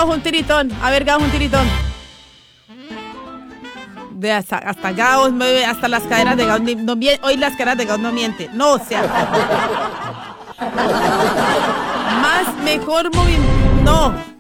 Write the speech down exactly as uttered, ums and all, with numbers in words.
Gao, un tiritón. A ver, Gao, un tiritón. De hasta, hasta Gao, hasta las caderas de Gao. No, no, hoy las caderas de Gao no mienten. No, o sea. Más, mejor movimiento. No.